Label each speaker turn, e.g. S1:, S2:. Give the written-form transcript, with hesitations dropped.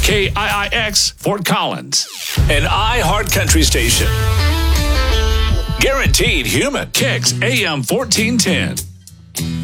S1: KIIX Fort Collins.
S2: An iHeart Country station. Guaranteed human.
S1: Kicks AM 1410.